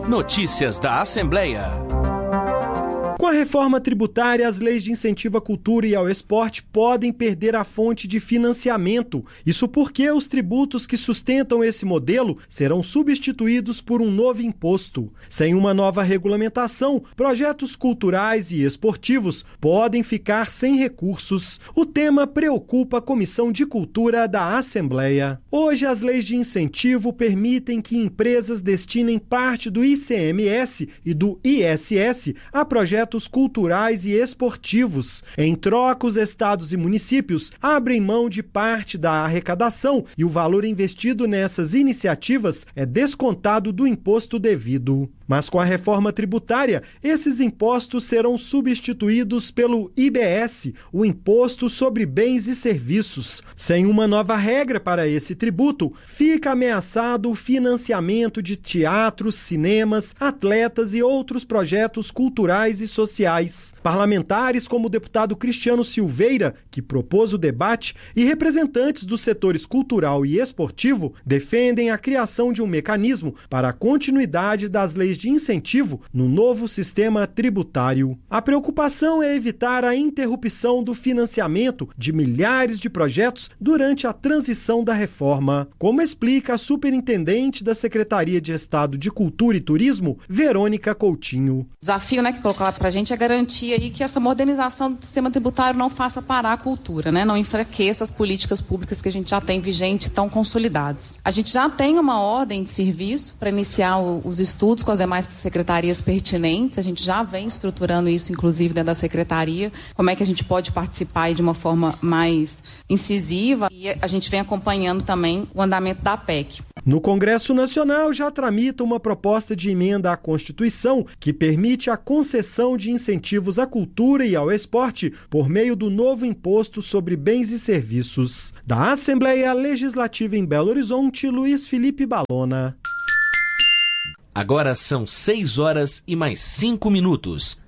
Notícias da Assembleia. Com a reforma tributária, as leis de incentivo à cultura e ao esporte podem perder a fonte de financiamento. Isso porque os tributos que sustentam esse modelo serão substituídos por um novo imposto. Sem uma nova regulamentação, projetos culturais e esportivos podem ficar sem recursos. O tema preocupa a Comissão de Cultura da Assembleia. Hoje, as leis de incentivo permitem que empresas destinem parte do ICMS e do ISS a projetos culturais e esportivos. Em troca, os estados e municípios abrem mão de parte da arrecadação e o valor investido nessas iniciativas é descontado do imposto devido. Mas com a reforma tributária, esses impostos serão substituídos pelo IBS, o Imposto sobre Bens e Serviços. Sem uma nova regra para esse tributo, fica ameaçado o financiamento de teatros, cinemas, atletas e outros projetos culturais e sociais. Parlamentares como o deputado Cristiano Silveira, que propôs o debate, e representantes dos setores cultural e esportivo defendem a criação de um mecanismo para a continuidade das leis de incentivo no novo sistema tributário. A preocupação é evitar a interrupção do financiamento de milhares de projetos durante a transição da reforma, como explica a superintendente da Secretaria de Estado de Cultura e Turismo, Verônica Coutinho. O desafio, que colocar para a gente é garantir aí que essa modernização do sistema tributário não faça parar a cultura, não enfraqueça as políticas públicas que a gente já tem vigente, tão consolidadas. A gente já tem uma ordem de serviço para iniciar os estudos com as demais secretarias pertinentes, a gente já vem estruturando isso, inclusive, dentro da secretaria, como é que a gente pode participar aí de uma forma mais incisiva, e a gente vem acompanhando também o andamento da PEC. No Congresso Nacional já tramita uma proposta de emenda à Constituição que permite a concessão de incentivos à cultura e ao esporte por meio do novo imposto sobre bens e serviços. Da Assembleia Legislativa em Belo Horizonte, Luiz Felipe Balona. Agora são 6 horas e mais 5 minutos.